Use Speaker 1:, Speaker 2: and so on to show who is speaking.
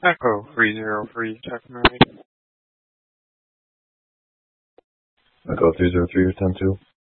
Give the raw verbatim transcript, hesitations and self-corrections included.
Speaker 1: Echo three zero three, check me.
Speaker 2: Echo three zero three, ten two.